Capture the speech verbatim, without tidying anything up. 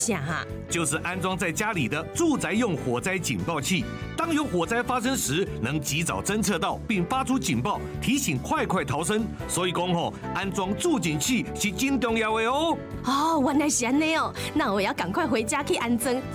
啥哈？ 就是安装在家里的住宅用火灾警报器，当有火灾发生时，能及早侦测到并发出警报，提醒快快逃生。所以讲吼，安装助警器是真重要的哦。 哦，原来是安尼哦，那我要赶快回家去安装